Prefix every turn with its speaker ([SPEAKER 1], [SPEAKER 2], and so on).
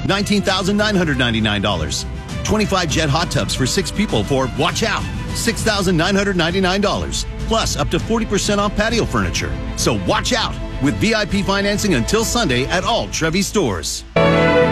[SPEAKER 1] $19,999. 25 Jet hot tubs for 6 people for, watch out, $6,999. Plus up to 40% off patio furniture. So watch out with VIP financing until Sunday at all Trevi stores.